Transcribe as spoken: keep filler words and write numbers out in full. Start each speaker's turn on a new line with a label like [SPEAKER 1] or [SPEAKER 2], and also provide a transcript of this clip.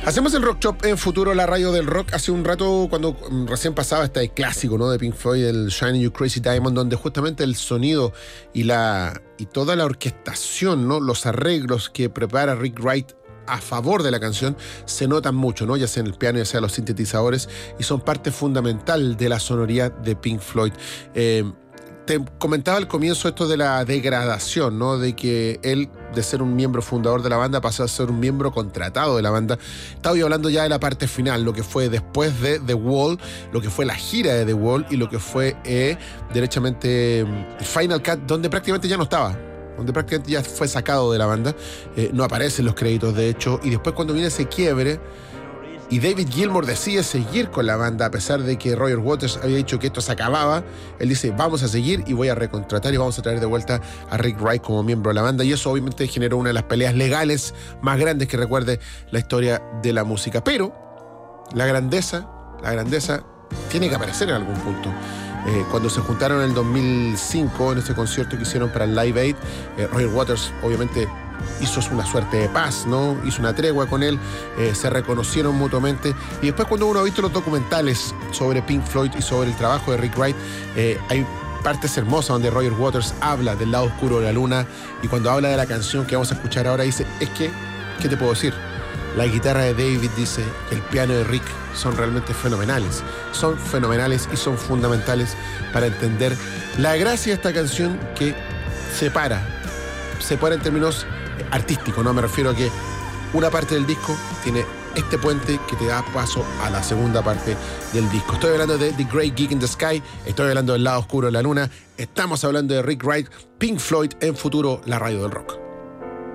[SPEAKER 1] Hacemos el Rock Shop en Futuro, la radio del rock. Hace un rato, cuando recién pasaba este clásico, ¿no?, de Pink Floyd, el Shining You Crazy Diamond, donde justamente el sonido y la y toda la orquestación, ¿no?, los arreglos que prepara Rick Wright a favor de la canción se notan mucho, ¿no?, ya sea en el piano, ya sea en los sintetizadores, y son parte fundamental de la sonoridad de Pink Floyd. Eh, Te comentaba al comienzo esto de la degradación, ¿no?, de que él, de ser un miembro fundador de la banda, pasó a ser un miembro contratado de la banda. Estaba yo hablando ya de la parte final, lo que fue después de The Wall, lo que fue la gira de The Wall y lo que fue eh, derechamente el Final Cut, donde prácticamente ya no estaba, donde prácticamente ya fue sacado de la banda. Eh, no aparecen los créditos, de hecho, y después cuando viene ese quiebre, y David Gilmour decide seguir con la banda a pesar de que Roger Waters había dicho que esto se acababa. Él dice, vamos a seguir y voy a recontratar y vamos a traer de vuelta a Rick Wright como miembro de la banda. Y eso obviamente generó una de las peleas legales más grandes que recuerde la historia de la música. Pero la grandeza, la grandeza tiene que aparecer en algún punto. Eh, cuando se juntaron en el dos mil cinco en este concierto que hicieron para el Live Aid, eh, Roger Waters obviamente hizo una suerte de paz, ¿no? Hizo una tregua con él, eh, se reconocieron mutuamente. Y después, cuando uno ha visto los documentales sobre Pink Floyd y sobre el trabajo de Rick Wright, eh, hay partes hermosas donde Roger Waters habla del lado oscuro de la luna, y cuando habla de la canción que vamos a escuchar ahora dice, es que, ¿qué te puedo decir? La guitarra de David dice, el piano de Rick son realmente fenomenales, son fenomenales y son fundamentales para entender la gracia de esta canción, que separa, separa en términos artístico, ¿no? Me refiero a que una parte del disco tiene este puente que te da paso a la segunda parte del disco. Estoy hablando de The Great Gig in the Sky, estoy hablando del lado oscuro de la luna, estamos hablando de Rick Wright, Pink Floyd en Futuro, la radio del rock.